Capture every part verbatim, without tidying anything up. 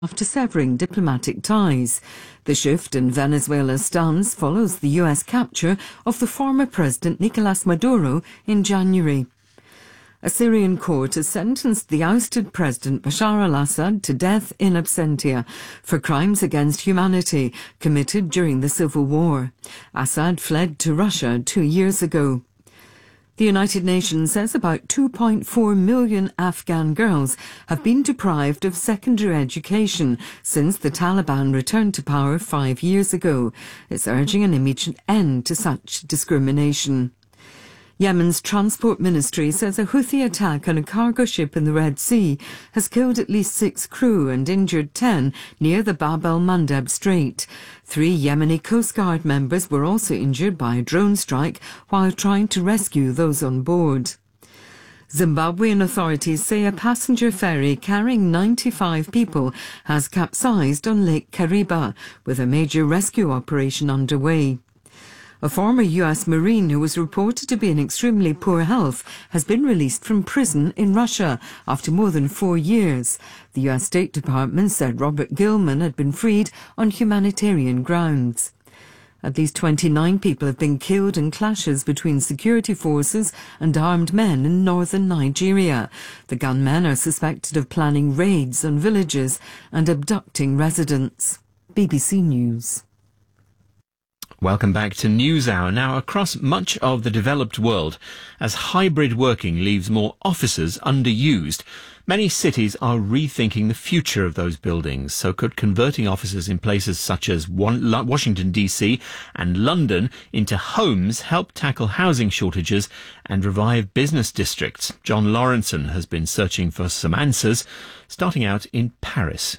after severing diplomatic ties. The shift in Venezuela's stance follows the U S capture of the former President Nicolas Maduro in January. A Syrian court has sentenced the ousted President Bashar al-Assad to death in absentia for crimes against humanity committed during the civil war. Assad fled to Russia two years ago. The United Nations says about two point four million Afghan girls have been deprived of secondary education since the Taliban returned to power five years ago. It's urging an immediate end to such discrimination. Yemen's transport ministry says a Houthi attack on a cargo ship in the Red Sea has killed at least six crew and injured ten near the Bab el-Mandeb Strait. Three Yemeni Coast Guard members were also injured by a drone strike while trying to rescue those on board. Zimbabwean authorities say a passenger ferry carrying ninety-five people has capsized on Lake Kariba, with a major rescue operation underway. A former U S Marine who was reported to be in extremely poor health has been released from prison in Russia after more than four years. The U S State Department said Robert Gilman had been freed on humanitarian grounds. At least twenty-nine people have been killed in clashes between security forces and armed men in northern Nigeria. The gunmen are suspected of planning raids on villages and abducting residents. B B C News. Welcome back to NewsHour. Now, across much of the developed world, as hybrid working leaves more offices underused, many cities are rethinking the future of those buildings. So could converting offices in places such as Washington, D C and London into homes help tackle housing shortages and revive business districts? John Lawrenson has been searching for some answers, starting out in Paris.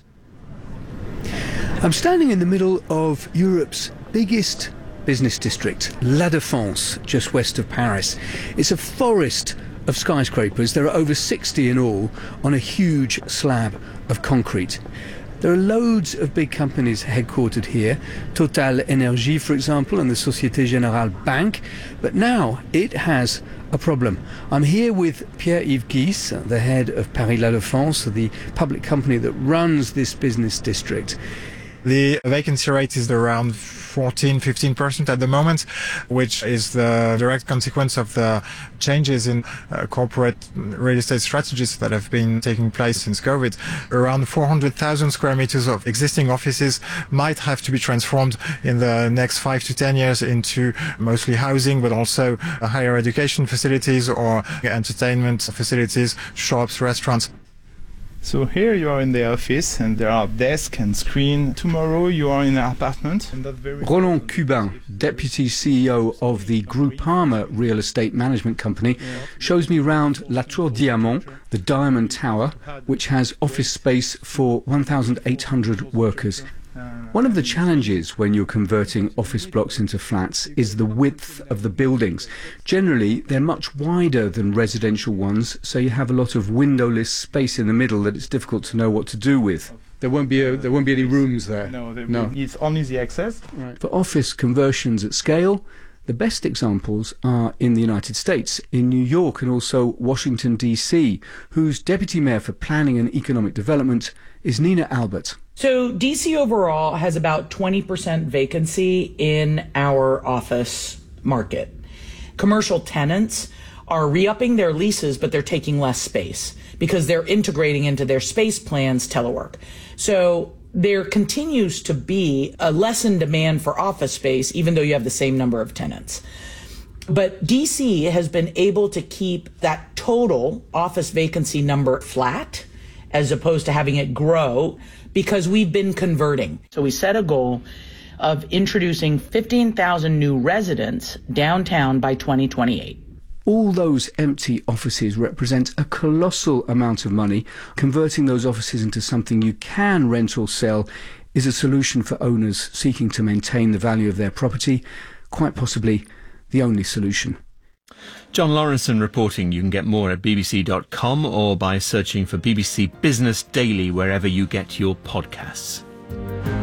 I'm standing in the middle of Europe's biggest business district, La Défense, just west of Paris. It's a forest of skyscrapers. There are over sixty in all on a huge slab of concrete. There are loads of big companies headquartered here, Total Energy, for example, and the Société Générale Bank. But now it has a problem. I'm here with Pierre-Yves Guisse, the head of Paris La Défense, the public company that runs this business district. The vacancy rate is around fourteen to fifteen percent at the moment, which is the direct consequence of the changes in uh, corporate real estate strategies that have been taking place since COVID. Around four hundred thousand square meters of existing offices might have to be transformed in the next five to ten years into mostly housing, but also uh, higher education facilities or entertainment facilities, shops, restaurants. So here you are in the office and there are desk and screen. Tomorrow you are in an apartment. And very Roland Cubin, deputy C E O of the Groupama real estate management company, shows me round La Tour Diamant, the Diamond Tower, which has office space for one thousand eight hundred workers. One of the challenges when you're converting office blocks into flats is the width of the buildings. Generally, they're much wider than residential ones, so you have a lot of windowless space in the middle that it's difficult to know what to do with. There won't be a, there won't be any rooms there. No, there no. It's only the access. Right. For office conversions at scale, the best examples are in the United States, in New York and also Washington, D C, whose deputy mayor for planning and economic development is Nina Albert. So D C overall has about twenty percent vacancy in our office market. Commercial tenants are re-upping their leases, but they're taking less space because they're integrating into their space plans telework. So there continues to be a lessened demand for office space, even though you have the same number of tenants. But D C has been able to keep that total office vacancy number flat as opposed to having it grow because we've been converting. So we set a goal of introducing fifteen thousand new residents downtown by twenty twenty-eight. All those empty offices represent a colossal amount of money. Converting those offices into something you can rent or sell is a solution for owners seeking to maintain the value of their property, quite possibly the only solution. John Lawrenson reporting. You can get more at b b c dot com or by searching for B B C Business Daily wherever you get your podcasts.